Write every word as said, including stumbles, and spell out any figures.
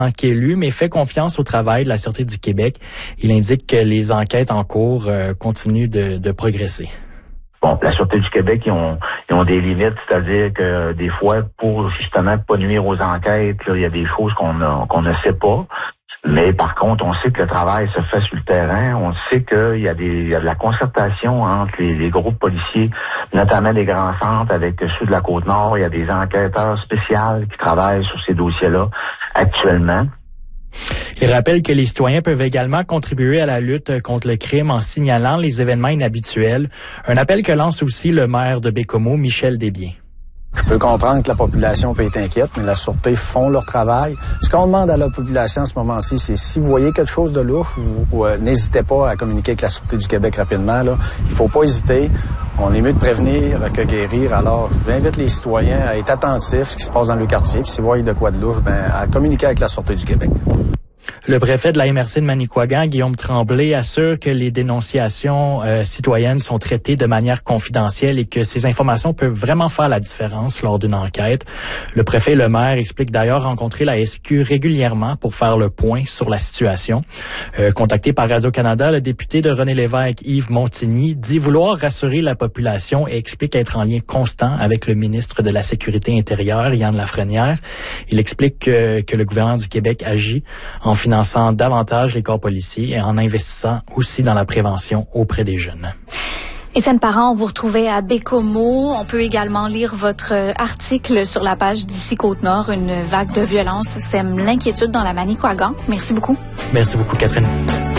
qu'élu, mais fait confiance au travail de la Sûreté du Québec. Il indique que les enquêtes en cours euh, continuent de, de progresser. Bon, la Sûreté du Québec, ils ont, ils ont des limites, c'est-à-dire que des fois, pour justement pas nuire aux enquêtes, là, il y a des choses qu'on a, qu'on ne sait pas. Mais par contre, on sait que le travail se fait sur le terrain. On sait qu'il y a des, il y a de la concertation entre les, les groupes policiers, notamment des grands centres avec ceux de la Côte-Nord. Il y a des enquêteurs spéciaux qui travaillent sur ces dossiers-là actuellement. Il rappelle que les citoyens peuvent également contribuer à la lutte contre le crime en signalant les événements inhabituels. Un appel que lance aussi le maire de Baie-Comeau, Michel Desbiens. Je peux comprendre que la population peut être inquiète, mais la Sûreté font leur travail. Ce qu'on demande à la population en ce moment-ci, c'est si vous voyez quelque chose de louche, vous, vous, euh, n'hésitez pas à communiquer avec la Sûreté du Québec rapidement. Là. Il faut pas hésiter. On est mieux de prévenir que guérir. Alors, je vous invite les citoyens à être attentifs à ce qui se passe dans le quartier. Puis si vous voyez de quoi de louche, ben, à communiquer avec la Sûreté du Québec. Le préfet de la M R C de Manicouagan, Guillaume Tremblay, assure que les dénonciations euh, citoyennes sont traitées de manière confidentielle et que ces informations peuvent vraiment faire la différence lors d'une enquête. Le préfet et le maire expliquent d'ailleurs rencontrer la S Q régulièrement pour faire le point sur la situation. Euh, contacté par Radio-Canada, le député de René-Lévesque, Yves Montigny, dit vouloir rassurer la population et explique être en lien constant avec le ministre de la Sécurité intérieure, Yann Lafrenière. Il explique que, que le gouvernement du Québec agit en finançant davantage les corps policiers et en investissant aussi dans la prévention auprès des jeunes. Étienne Parent, on vous retrouvait à Baie-Comeau. On peut également lire votre article sur la page d'Ici Côte-Nord. Une vague de violence sème l'inquiétude dans la Manicouagan. Merci beaucoup. Merci beaucoup, Catherine.